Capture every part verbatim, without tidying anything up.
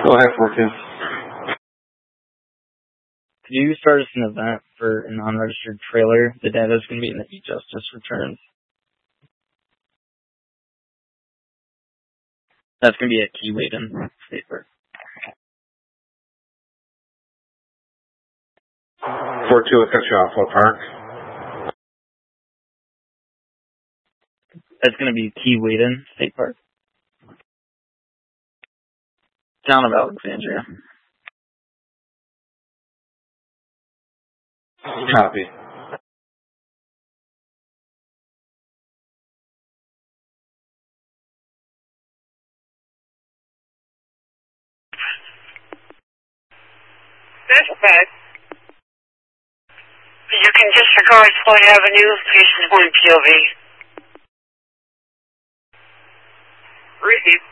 Go ahead, four two. Could you start us an event for a non-registered trailer? The data is going to be in the e-justice returns. That's going to be at Keewaydon State Park. four two, I cut you off. What park? That's going to be Keewaydon State Park. Town of Alexandria. Copy. Dispatch. You can disregard Floyd Avenue, patient one P O V. Receive.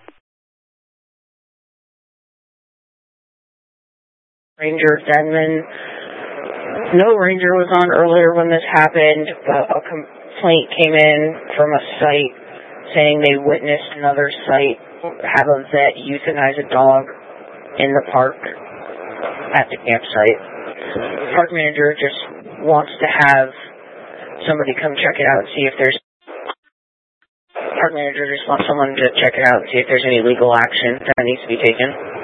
Ranger Denman. No ranger was on earlier when this happened, but a complaint came in from a site saying they witnessed another site have a vet euthanize a dog in the park at the campsite. The park manager just wants to have somebody come check it out and see if there's park manager just wants someone to check it out and see if there's any legal action that needs to be taken.